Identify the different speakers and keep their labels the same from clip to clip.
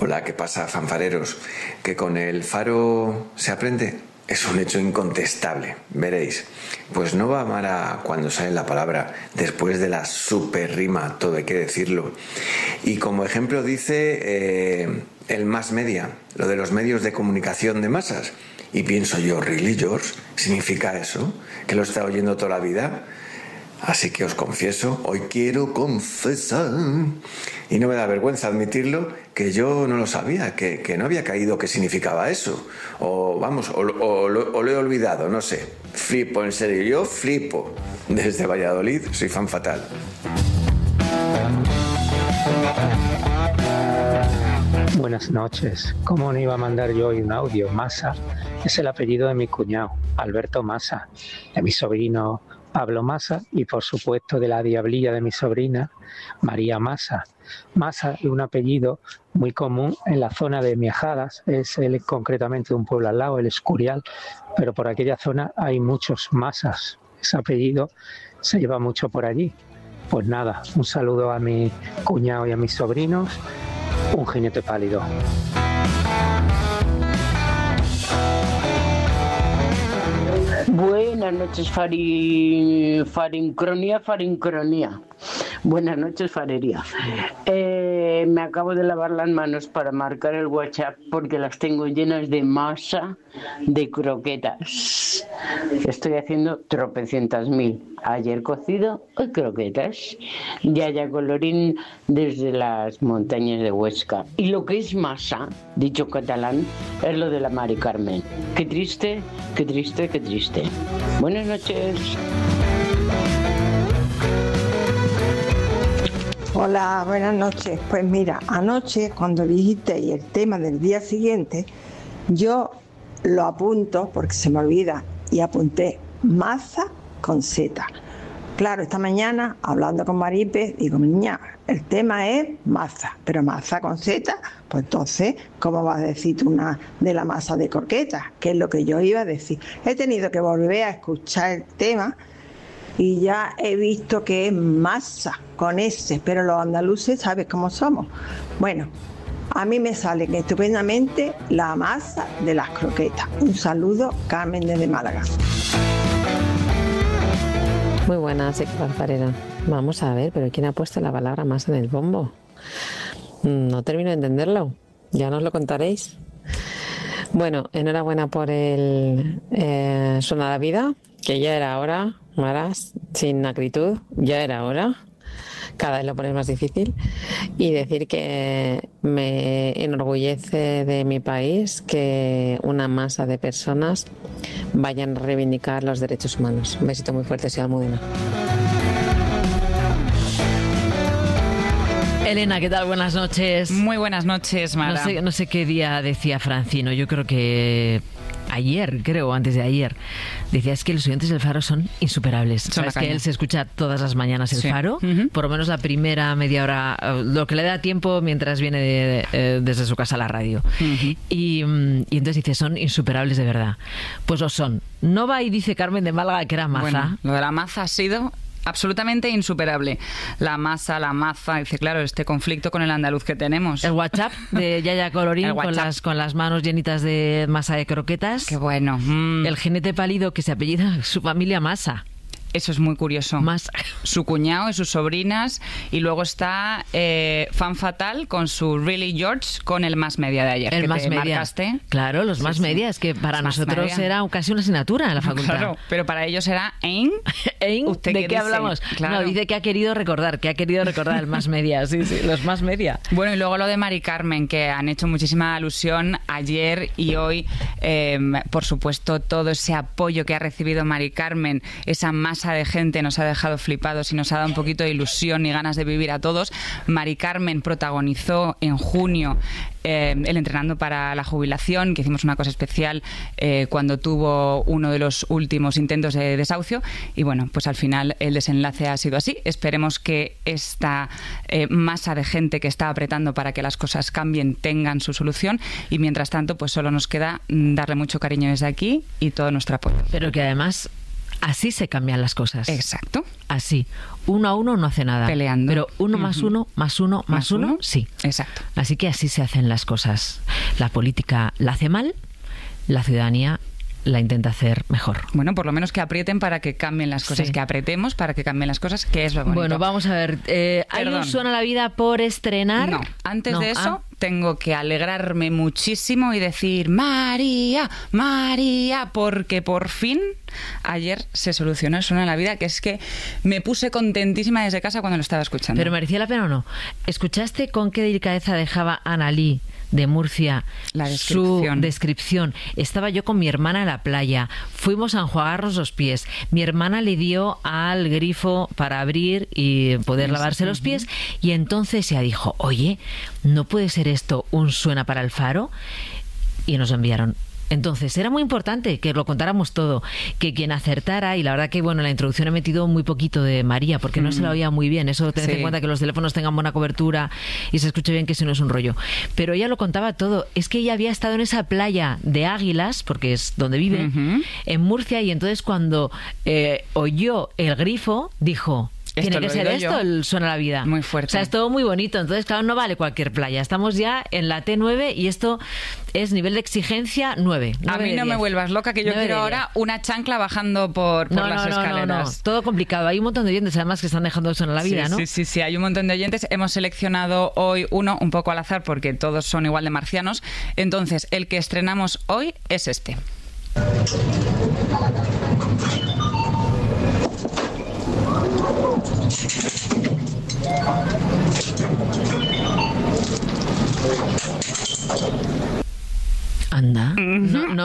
Speaker 1: Hola, ¿qué pasa, fanfareros? ¿Que con el faro se aprende? Es un hecho incontestable, veréis. Pues no va mal a cuando sale la palabra, después de la super rima, todo hay que decirlo. Y como ejemplo dice el mass media, lo de los medios de comunicación de masas. Y pienso yo, ¿really, George? ¿Significa eso? ¿Que lo he estado oyendo toda la vida? Así que os confieso, hoy quiero confesar, y no me da vergüenza admitirlo, que yo no lo sabía, que no había caído qué significaba eso. O vamos, o lo he olvidado, no sé. Flipo, en serio, yo flipo. Desde Valladolid soy fan fatal.
Speaker 2: Buenas noches. ¿Cómo no iba a mandar yo hoy un audio? Massa es el apellido de mi cuñado, Alberto Massa, de mi sobrino Pablo Massa y por supuesto de la diablilla de mi sobrina María Massa. Massa es un apellido muy común en la zona de Miajadas, es concretamente de un pueblo al lado, el Escurial, pero por aquella zona hay muchos Massas. Ese apellido se lleva mucho por allí. Pues nada, un saludo a mi cuñado y a mis sobrinos, un jinete pálido.
Speaker 3: Buenas noches, Farincronía. Buenas noches, Farería. Me acabo de lavar las manos para marcar el WhatsApp porque las tengo llenas de masa de croquetas. Estoy haciendo tropecientas mil. Ayer cocido, hoy croquetas. Yaya Colorín desde las montañas de Huesca. Y lo que es masa, dicho catalán, es lo de la Mari Carmen. Qué triste, qué triste, qué triste. Buenas noches.
Speaker 4: Hola, buenas noches. Pues mira, anoche cuando dijisteis el tema del día siguiente, yo lo apunto porque se me olvida y apunté masa con Z. Claro, esta mañana hablando con Maripe, digo, niña, el tema es masa, pero masa con Z, pues entonces, ¿cómo vas a decir tú una de la masa de croquetas? Que es lo que yo iba a decir. He tenido que volver a escuchar el tema y ya he visto que es masa con S, pero los andaluces sabes cómo somos. Bueno, a mí me sale estupendamente la masa de las croquetas. Un saludo, Carmen desde Málaga.
Speaker 5: Muy buenas, fanfarera. Vamos a ver, pero ¿quién ha puesto la palabra masa en el bombo? No termino de entenderlo. Ya nos lo contaréis. Bueno, enhorabuena por el Suena la Vida, que ya era hora, Maras, sin acritud, ya era hora. Cada vez lo pones más difícil. Y decir que me enorgullece de mi país que una masa de personas vayan a reivindicar los derechos humanos. Un besito muy fuerte, soy Almudena.
Speaker 6: Elena, ¿qué tal? Buenas noches.
Speaker 7: Muy buenas noches, Mara.
Speaker 6: No sé qué día decía Francino, yo creo que ayer, antes de ayer, decía es que los oyentes del Faro son insuperables. Sabes que él se escucha todas las mañanas el Faro, por lo menos la primera media hora, lo que le da tiempo mientras viene desde su casa a la radio. Y entonces dice, son insuperables de verdad. Pues lo son. No va y dice Carmen de Málaga que era maza.
Speaker 7: Bueno, lo de la maza ha sido absolutamente insuperable. La maza, dice, claro, este conflicto con el andaluz que tenemos.
Speaker 6: El WhatsApp de Yaya Colorín con las manos llenitas de masa de croquetas.
Speaker 7: Qué bueno.
Speaker 6: El jinete pálido que se apellida su familia Masa.
Speaker 7: Eso es muy curioso. Su cuñado y sus sobrinas. Y luego está Fan Fatal con su Really George con el Mass Media de ayer.
Speaker 6: El
Speaker 7: que
Speaker 6: Mass
Speaker 7: te
Speaker 6: Media.
Speaker 7: Marcaste.
Speaker 6: Claro, los Mass Media. Es que para nosotros era casi una asignatura en la facultad.
Speaker 7: Claro, pero para ellos era
Speaker 6: ¿De qué hablamos? Claro. No, dice que ha querido recordar el Mass Media. Sí, los Mass Media.
Speaker 7: Bueno, y luego lo de Mari Carmen, que han hecho muchísima alusión ayer y hoy. Por supuesto, todo ese apoyo que ha recibido Mari Carmen, esa masa de gente nos ha dejado flipados y nos ha dado un poquito de ilusión y ganas de vivir a todos. Mari Carmen protagonizó en junio el Entrenando para la Jubilación, que hicimos una cosa especial cuando tuvo uno de los últimos intentos de desahucio, y bueno, pues al final el desenlace ha sido así. Esperemos que esta masa de gente que está apretando para que las cosas cambien tengan su solución, y mientras tanto pues solo nos queda darle mucho cariño desde aquí y todo nuestro apoyo.
Speaker 6: Pero que además Así se cambian las cosas.
Speaker 7: Exacto.
Speaker 6: Así. 1 a 1 no hace nada.
Speaker 7: Peleando.
Speaker 6: Pero 1 más 1 más 1 más 1, sí.
Speaker 7: Exacto.
Speaker 6: Así que así se hacen las cosas. La política la hace mal, la ciudadanía la intenta hacer mejor.
Speaker 7: Bueno, por lo menos que aprieten para que cambien las cosas, que apretemos para que cambien las cosas, que es lo bonito.
Speaker 6: Bueno, vamos a ver. ¿Hay un Suena la Vida por estrenar?
Speaker 7: No, antes de eso tengo que alegrarme muchísimo y decir María, María, porque por fin ayer se solucionó el Suena la Vida, que es que me puse contentísima desde casa cuando lo estaba escuchando.
Speaker 6: ¿Pero merecía la pena o no? ¿Escuchaste con qué delicadeza dejaba Annalí de Murcia su descripción? Estaba yo con mi hermana en la playa, fuimos a enjuagarnos los pies, mi hermana le dio al grifo para abrir y poder lavarse los pies, y entonces ella dijo, oye, ¿no puede ser esto un Suena para el Faro? Y nos enviaron. Entonces, era muy importante que lo contáramos todo, que quien acertara, y la verdad que, bueno, en la introducción he metido muy poquito de María, porque no se la oía muy bien, eso tened en cuenta, que los teléfonos tengan buena cobertura y se escuche bien, que si no es un rollo. Pero ella lo contaba todo, es que ella había estado en esa playa de Águilas, porque es donde vive, en Murcia, y entonces cuando oyó el grifo, dijo... Tiene que ser esto el Suena la Vida.
Speaker 7: Muy fuerte.
Speaker 6: O sea, es todo muy bonito. Entonces, claro, no vale cualquier playa. Estamos ya en la T9 y esto es nivel de exigencia 9.
Speaker 7: A mí no me vuelvas loca, que yo quiero ahora una chancla bajando por las escaleras.
Speaker 6: No. Todo complicado. Hay un montón de oyentes, además, que están dejando el Suena la Vida, ¿no?
Speaker 7: Sí. Hay un montón de oyentes. Hemos seleccionado hoy uno, un poco al azar, porque todos son igual de marcianos. Entonces, el que estrenamos hoy es este.
Speaker 6: Anda. No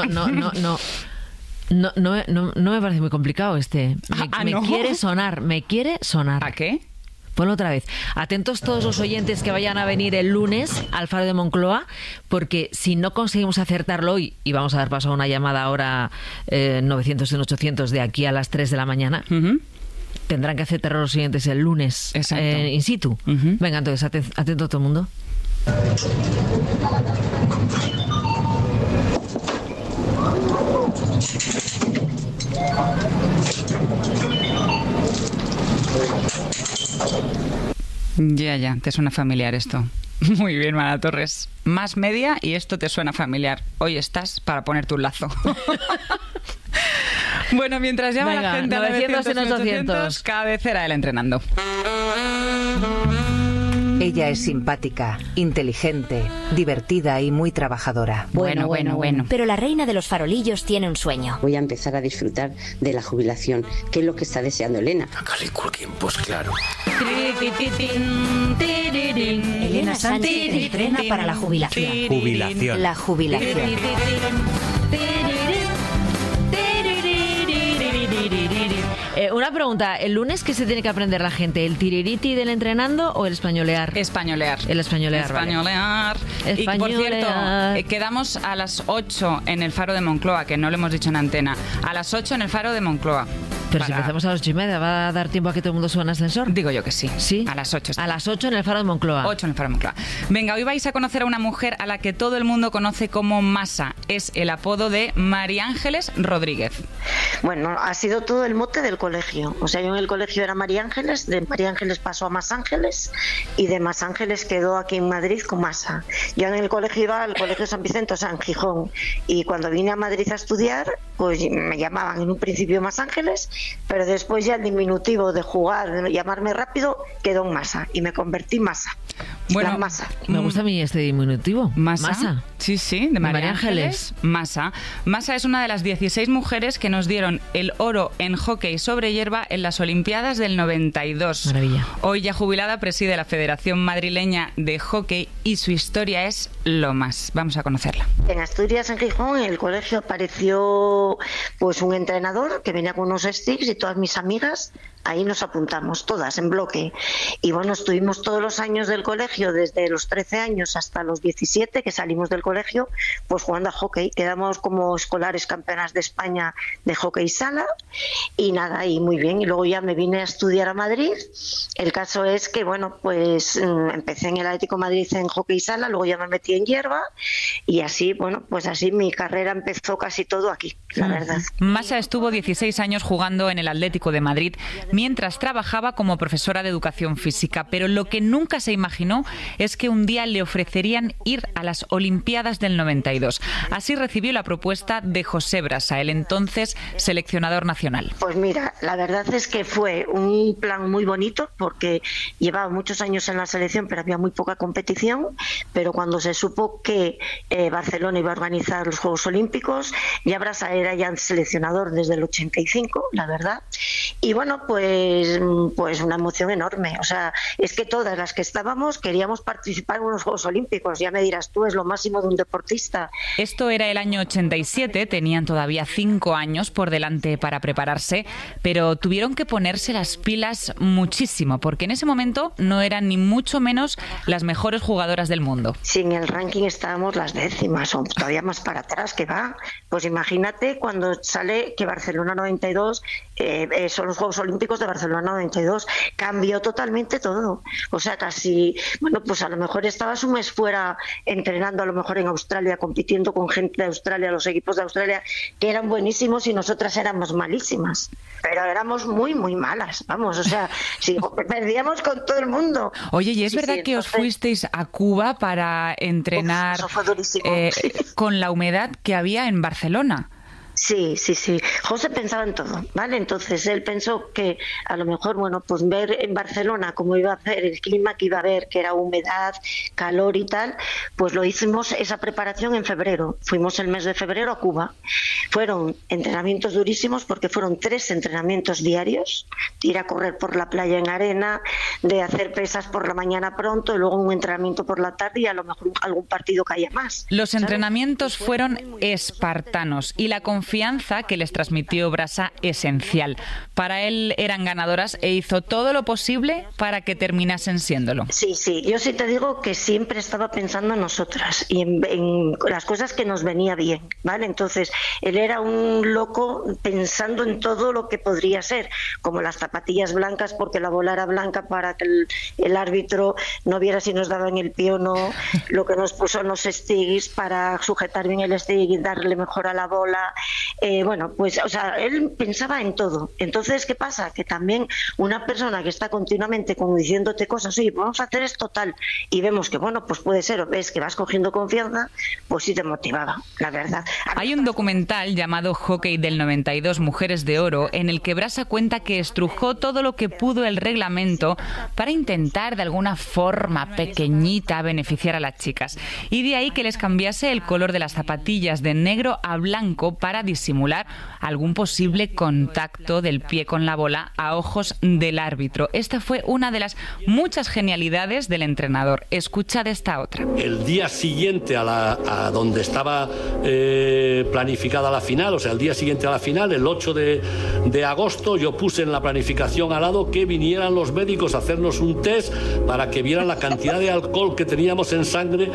Speaker 6: me parece muy complicado este. Me quiere sonar.
Speaker 7: ¿A qué?
Speaker 6: Ponlo otra vez. Atentos todos los oyentes que vayan a venir el lunes al Faro de Moncloa, porque si no conseguimos acertarlo hoy, y vamos a dar paso a una llamada ahora 900 y 800 de aquí a las 3 de la mañana, tendrán que acertar los oyentes el lunes in situ. Venga, entonces, atento todo el mundo.
Speaker 7: Ya, te suena familiar esto. Muy bien, Mara Torres. Más media y esto te suena familiar. Hoy estás para ponerte un lazo. Bueno, mientras llama la gente a 900 y 800, cabecera del Entrenando.
Speaker 8: Ella es simpática, inteligente, divertida y muy trabajadora.
Speaker 9: Bueno. Pero la reina de los farolillos tiene un sueño.
Speaker 10: Voy a empezar a disfrutar de la jubilación, que es lo que está deseando Elena.
Speaker 1: Pues claro.
Speaker 9: Elena Sánchez entrena para la jubilación. La jubilación.
Speaker 6: Una pregunta, ¿el lunes qué se tiene que aprender la gente? ¿El tiririti del Entrenando o el españolear?
Speaker 7: Españolear.
Speaker 6: El españolear,
Speaker 7: Españolear.
Speaker 6: Vale.
Speaker 7: Y por cierto, quedamos a las 8 en el Faro de Moncloa, que no lo hemos dicho en antena. A las 8 en el Faro de Moncloa.
Speaker 6: Pero si empezamos a las 8:30, ¿va a dar tiempo a que todo el mundo suba en ascensor?
Speaker 7: Digo yo que sí.
Speaker 6: ¿Sí?
Speaker 7: A las 8.
Speaker 6: A las 8 en el Faro de Moncloa.
Speaker 7: 8 en el Faro de Moncloa. Venga, hoy vais a conocer a una mujer a la que todo el mundo conoce como Masa. Es el apodo de María Ángeles Rodríguez.
Speaker 11: Bueno, ha sido todo el mote del colegio. O sea, yo en el colegio era María Ángeles, de María Ángeles pasó a Más Ángeles y de Más Ángeles quedó aquí en Madrid con Masa. Yo en el colegio iba al Colegio San Vicente, o sea, en Gijón, y cuando vine a Madrid a estudiar, pues me llamaban en un principio Más Ángeles, pero después ya el diminutivo de jugar, de llamarme rápido, quedó en Masa y me convertí en Masa.
Speaker 7: Bueno,
Speaker 6: Masa. Me gusta a mí este diminutivo.
Speaker 7: Masa. Sí, de María Ángeles. Masa. Masa es una de las 16 mujeres que nos dieron el oro en hockey sobre hierba en las Olimpiadas del 92.
Speaker 6: Maravilla.
Speaker 7: Hoy ya jubilada preside la Federación Madrileña de Hockey y su historia es lo más. Vamos a conocerla.
Speaker 11: En Asturias, en Gijón, en el colegio apareció pues un entrenador que venía con unos sticks y todas mis amigas ahí nos apuntamos todas en bloque. Y bueno, estuvimos todos los años del colegio, desde los 13 años hasta los 17 que salimos del colegio, pues jugando a hockey. Quedamos como escolares campeonas de España de hockey sala y nada, y muy bien. Y luego ya me vine a estudiar a Madrid. El caso es que, bueno, pues empecé en el Atlético de Madrid en hockey sala, luego ya me metí en hierba y así, bueno, pues así mi carrera empezó casi todo aquí, la verdad.
Speaker 7: Masa estuvo 16 años jugando en el Atlético de Madrid mientras trabajaba como profesora de educación física, pero lo que nunca se imaginó es que un día le ofrecerían ir a las Olimpiadas del 92. Así recibió la propuesta de José Brasa, el entonces seleccionador nacional.
Speaker 11: Pues mira, la verdad es que fue un plan muy bonito porque llevaba muchos años en la selección, pero había muy poca competición, pero cuando se supo que Barcelona iba a organizar los Juegos Olímpicos, ya Brasa era ya seleccionador desde el 85, la verdad, y bueno, pues una emoción enorme. O sea, es que todas las que estábamos queríamos participar en los Juegos Olímpicos. Ya me dirás tú, es lo máximo de un deportista.
Speaker 7: Esto era el año 87, tenían todavía 5 años por delante para prepararse, pero tuvieron que ponerse las pilas muchísimo, porque en ese momento no eran ni mucho menos las mejores jugadoras del mundo.
Speaker 11: Sí, en el ranking estábamos las décimas, o todavía más para atrás, que va. Pues imagínate cuando sale que Barcelona 92 son los Juegos Olímpicos de Barcelona 92, cambió totalmente todo. O sea, casi, bueno, pues a lo mejor estabas un mes fuera entrenando, a lo mejor en Australia, compitiendo con gente de Australia, los equipos de Australia, que eran buenísimos y nosotras éramos malísimas. Pero éramos muy, muy malas, vamos, o sea, sí, perdíamos con todo el mundo.
Speaker 7: Oye, ¿y es verdad que os fuisteis a Cuba para entrenar con la humedad que había en Barcelona?
Speaker 11: Sí. José pensaba en todo, ¿vale? Entonces él pensó que a lo mejor, bueno, pues ver en Barcelona cómo iba a hacer el clima que iba a haber, que era humedad, calor y tal, pues lo hicimos esa preparación en febrero. Fuimos el mes de febrero a Cuba. Fueron entrenamientos durísimos porque fueron 3 entrenamientos diarios, de ir a correr por la playa en arena, de hacer pesas por la mañana pronto, y luego un entrenamiento por la tarde y a lo mejor algún partido que haya más.
Speaker 7: Los entrenamientos fueron espartanos y la confianza que les transmitió Brasa esencial. Para él eran ganadoras e hizo todo lo posible para que terminasen siéndolo.
Speaker 11: Sí, yo sí te digo que siempre estaba pensando en nosotras y en las cosas que nos venía bien, ¿vale? Entonces, él era un loco pensando en todo lo que podría ser, como las zapatillas blancas porque la bola era blanca para que el árbitro no viera si nos daba en el pie o no, lo que nos puso los sticks para sujetar bien el stick y darle mejor a la bola. Bueno, pues, o sea, él pensaba en todo. Entonces, ¿qué pasa? Que también una persona que está continuamente como diciéndote cosas, oye, vamos a hacer esto tal, y vemos que, bueno, pues puede ser, o ves que vas cogiendo confianza, pues sí te motivaba, la verdad.
Speaker 7: Hay un documental llamado Hockey del 92, Mujeres de Oro, en el que Brasa cuenta que estrujó todo lo que pudo el reglamento para intentar de alguna forma pequeñita beneficiar a las chicas. Y de ahí que les cambiase el color de las zapatillas de negro a blanco para disimular algún posible contacto del pie con la bola a ojos del árbitro. Esta fue una de las muchas genialidades del entrenador. Escuchad esta otra.
Speaker 12: El día siguiente a donde estaba planificada la final, o sea, el día siguiente a la final, el 8 de agosto, yo puse en la planificación al lado que vinieran los médicos a hacernos un test para que vieran la cantidad de alcohol que teníamos en sangre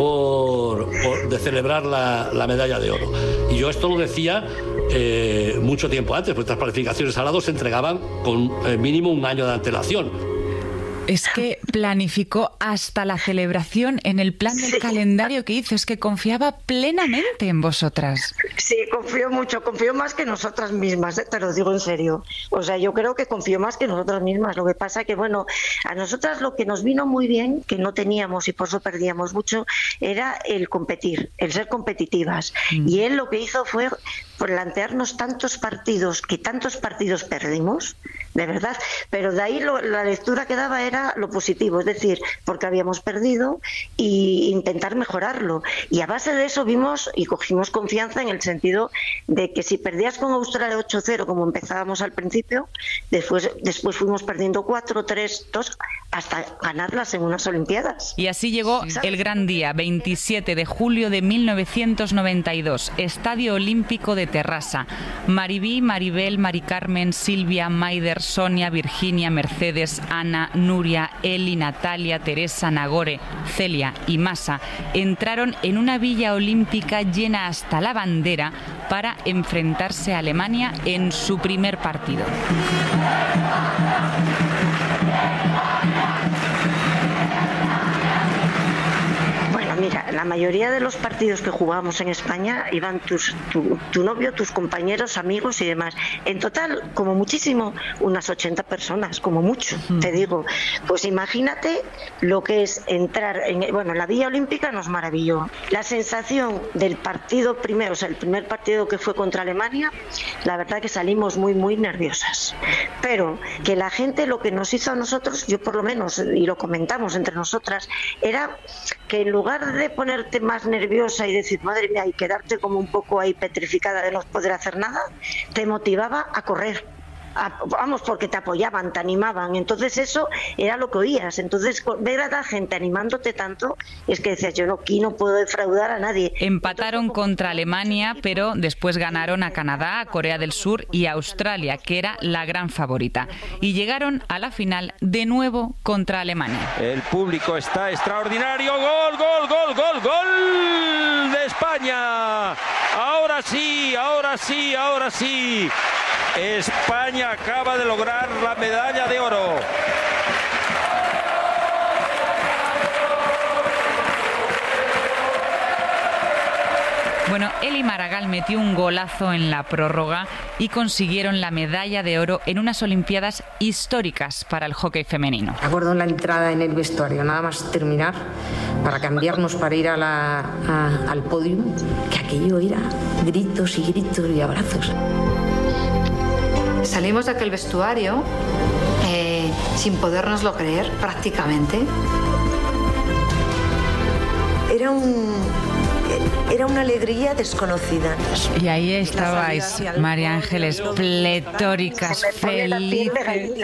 Speaker 12: de celebrar la medalla de oro. Y yo esto lo decía mucho tiempo antes, porque estas planificaciones al lado se entregaban con mínimo un año de antelación.
Speaker 7: Es que planificó hasta la celebración en el plan del calendario que hizo. Es que confiaba plenamente en vosotras.
Speaker 11: Sí, confío mucho, confío más que nosotras mismas, te lo digo en serio. O sea, yo creo que confío más que nosotras mismas. Lo que pasa que, bueno, a nosotras lo que nos vino muy bien, que no teníamos y por eso perdíamos mucho, era el competir, el ser competitivas. Y él lo que hizo fue plantearnos tantos partidos perdimos, de verdad, pero de ahí la lectura que daba era lo positivo, es decir, porque habíamos perdido e intentar mejorarlo. Y a base de eso vimos y cogimos confianza en el sentido de que si perdías con Australia 8-0, como empezábamos al principio, después fuimos perdiendo 4-3-2 hasta ganarlas en unas Olimpiadas.
Speaker 7: Y así llegó el gran día, 27 de julio de 1992, Estadio Olímpico de Terrassa. Maribí, Maribel, Mari Carmen, Silvia, Maider, Sonia, Virginia, Mercedes, Ana, Nuria, Eli, Natalia, Teresa, Nagore, Celia y Masa entraron en una villa olímpica llena hasta la bandera para enfrentarse a Alemania en su primer partido.
Speaker 11: Mira, la mayoría de los partidos que jugábamos en España iban tu novio, tus compañeros, amigos y demás. En total, como muchísimo, unas 80 personas, como mucho, te digo. Pues imagínate lo que es entrar en la Villa Olímpica nos maravilló. La sensación del partido primero, o sea, el primer partido que fue contra Alemania, la verdad que salimos muy, muy nerviosas. Pero que la gente lo que nos hizo a nosotros, yo por lo menos, y lo comentamos entre nosotras, era que en lugar de ponerte más nerviosa y decir, madre mía, y quedarte como un poco ahí petrificada de no poder hacer nada, te motivaba a correr. Vamos, porque te apoyaban, te animaban, entonces eso era lo que oías. Entonces ver a la gente animándote tanto, es que decías, yo aquí no puedo defraudar a nadie.
Speaker 7: Empataron contra Alemania, pero después ganaron a Canadá, a Corea del Sur y a Australia, que era la gran favorita, y llegaron a la final de nuevo contra Alemania.
Speaker 13: El público está extraordinario. Gol, gol, gol, gol, gol de España. Ahora sí, ahora sí, ahora sí. España acaba de lograr la medalla de oro.
Speaker 7: Bueno, Eli Maragall metió un golazo en la prórroga y consiguieron la medalla de oro en unas Olimpiadas históricas para el hockey femenino.
Speaker 14: Acuerdo la entrada en el vestuario, nada más terminar, para cambiarnos para ir al podio, que aquello era gritos y gritos y abrazos.
Speaker 15: Salimos de aquel vestuario sin podérnoslo creer prácticamente.
Speaker 16: Era una alegría desconocida.
Speaker 7: Y ahí estabais, María Ángeles, pletóricas, felices.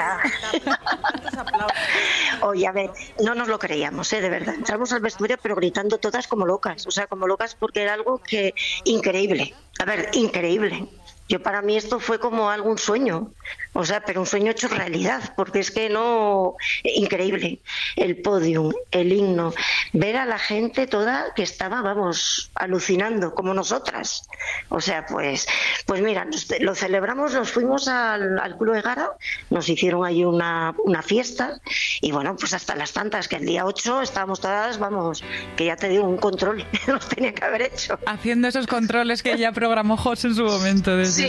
Speaker 11: Oye, a ver, no nos lo creíamos, de verdad. Entramos al vestuario pero gritando todas como locas. O sea, como locas porque era algo que increíble. A ver, increíble. Para mí esto fue como algún sueño, o sea, pero un sueño hecho realidad, porque es que no, increíble, el podium, el himno, ver a la gente toda que estaba, vamos, alucinando, como nosotras. O sea, pues mira, lo celebramos, nos fuimos al Club Egara, nos hicieron ahí una fiesta, y bueno, pues hasta las tantas, que el día 8 estábamos todas, vamos, que ya te digo, un control, nos tenía que haber hecho.
Speaker 7: Haciendo esos controles que ya programó Jos en su momento.
Speaker 11: Sí.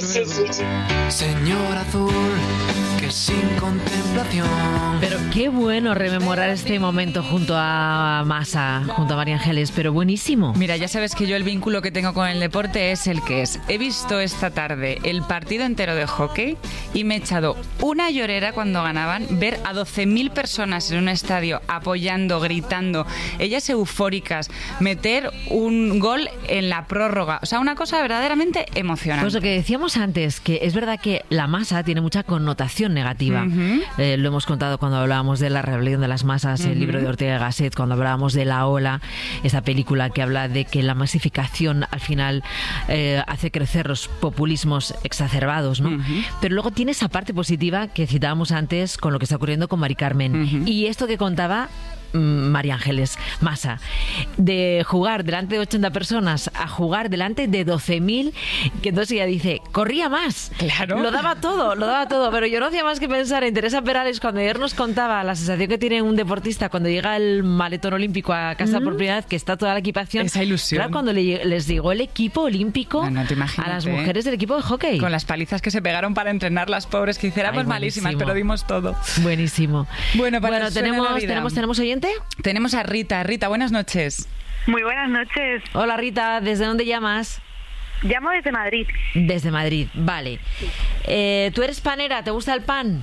Speaker 17: Señor Azul, que sin contemplación.
Speaker 6: Pero qué bueno rememorar este momento junto a Masa, junto a María Ángeles, pero buenísimo.
Speaker 7: Mira, ya sabes que yo el vínculo que tengo con el deporte es el que es. He visto esta tarde el partido entero de hockey y me he echado una llorera cuando ganaban. Ver a 12.000 personas en un estadio apoyando, gritando, ellas eufóricas, meter un gol en la prórroga. O sea, una cosa verdaderamente emocionante.
Speaker 6: Pues lo que decíamos antes, que es verdad que la masa tiene mucha connotación negativa. Lo hemos contado cuando hablábamos de la rebelión de las masas, el libro de Ortega y Gasset, cuando hablábamos de La Ola, esa película que habla de que la masificación al final hace crecer los populismos exacerbados, ¿no? Pero luego tiene esa parte positiva que citábamos antes con lo que está ocurriendo con Mari Carmen. Y esto que contaba María Ángeles Masa, de jugar delante de 80 personas a jugar delante de 12.000, que entonces ella dice, corría más,
Speaker 7: claro,
Speaker 6: lo daba todo, pero yo no hacía más que pensar en Teresa Perales cuando ayer nos contaba la sensación que tiene un deportista cuando llega el maletón olímpico a casa por primera vez, que está toda la equipación,
Speaker 7: esa ilusión.
Speaker 6: Claro, cuando les llegó el equipo olímpico a las mujeres del equipo de hockey,
Speaker 7: con las palizas que se pegaron para entrenar las pobres, que hiciéramos malísimas, pero dimos todo.
Speaker 6: Buenísimo. Bueno, tenemos oyente.
Speaker 7: Tenemos a Rita. Rita, buenas noches.
Speaker 18: Muy buenas noches.
Speaker 6: Hola Rita, ¿desde dónde llamas?
Speaker 18: Llamo desde Madrid.
Speaker 6: Desde Madrid, vale. ¿Tú eres panera? ¿Te gusta el pan?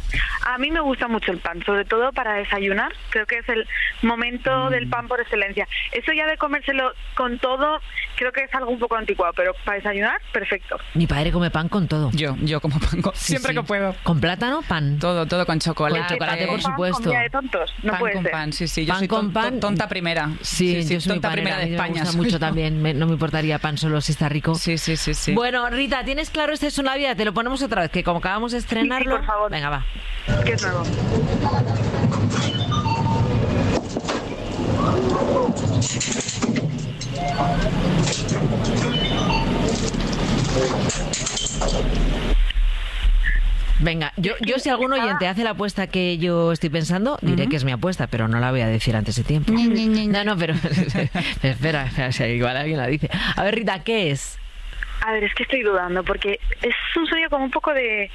Speaker 18: A mí me gusta mucho el pan, sobre todo para desayunar. Creo que es el momento del pan por excelencia. Eso ya de comérselo con todo, creo que es algo un poco anticuado, pero para desayunar, perfecto.
Speaker 6: Mi padre come pan con todo.
Speaker 7: Yo como pan siempre que puedo.
Speaker 6: ¿Con plátano? Pan.
Speaker 7: Todo con chocolate.
Speaker 6: Con chocolate, por supuesto.
Speaker 18: Comida de tontos, no
Speaker 7: pan
Speaker 18: puede
Speaker 7: con
Speaker 18: ser.
Speaker 7: pan, sí.
Speaker 6: Pan
Speaker 7: yo soy
Speaker 6: con pan.
Speaker 7: Tonta primera.
Speaker 6: Sí, yo soy
Speaker 7: tonta
Speaker 6: panera,
Speaker 7: primera de España.
Speaker 6: Me gusta mucho también. No me importaría pan solo si está rico.
Speaker 7: Sí.
Speaker 6: Bueno, Rita, ¿tienes claro este es una vida? Te lo ponemos otra vez, que como acabamos de estrenarlo...
Speaker 18: Sí, por favor.
Speaker 6: Venga, va.
Speaker 18: ¿Qué es nuevo?
Speaker 6: Venga, yo si algún oyente hace la apuesta que yo estoy pensando, diré que es mi apuesta, pero no la voy a decir antes de tiempo. No, pero espera, igual alguien la dice. A ver, Rita, ¿qué es?
Speaker 18: A ver, es que estoy dudando, porque es un sonido como un poco de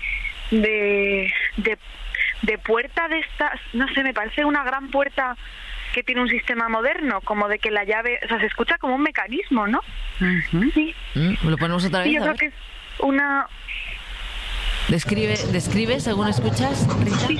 Speaker 18: puerta de estas, no sé, me parece una gran puerta que tiene un sistema moderno, como de que la llave, o sea, se escucha como un mecanismo, ¿no? Sí.
Speaker 6: ¿Lo ponemos otra vez?
Speaker 18: Sí, yo creo que es una...
Speaker 6: Describe según escuchas, Rita.
Speaker 18: Sí.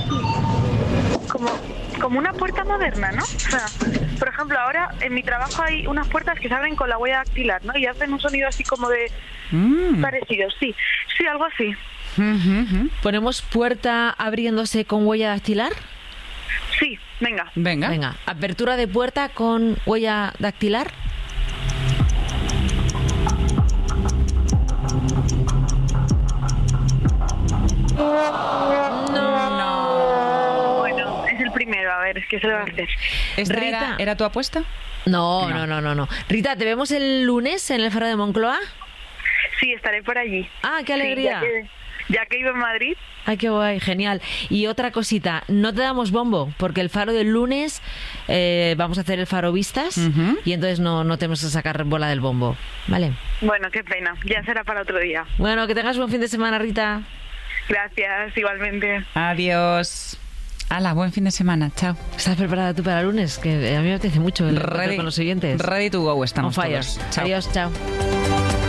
Speaker 18: Como una puerta moderna, ¿no? O sea, por ejemplo, ahora en mi trabajo hay unas puertas que se abren con la huella dactilar, ¿no? Y hacen un sonido así como de... parecido, sí, algo así.
Speaker 6: ¿Ponemos puerta abriéndose con huella dactilar?
Speaker 18: Sí, venga.
Speaker 6: Venga, apertura de puerta con huella dactilar.
Speaker 18: No. Bueno, es el primero, a ver, es que se lo va a hacer.
Speaker 7: ¿Esta era tu apuesta?
Speaker 6: No. Rita, ¿te vemos el lunes en el Faro de Moncloa?
Speaker 18: Sí, estaré por allí.
Speaker 6: Ah, qué alegría.
Speaker 18: Sí, ya que iba en Madrid.
Speaker 6: Ay, qué guay, genial. Y otra cosita, no te damos bombo, porque el Faro del lunes vamos a hacer el Faro Vistas y entonces no tenemos que sacar bola del bombo, ¿vale?
Speaker 18: Bueno, qué pena, ya será para otro día.
Speaker 6: Bueno, que tengas buen fin de semana, Rita.
Speaker 18: Gracias, igualmente.
Speaker 7: Adiós. Hala, buen fin de semana, chao.
Speaker 6: ¿Estás preparada tú para el lunes? Que a mí me apetece mucho el encuentro con los oyentes.
Speaker 7: Ready to go estamos
Speaker 6: On fire.
Speaker 7: todos. Chao.
Speaker 6: Adiós, chao.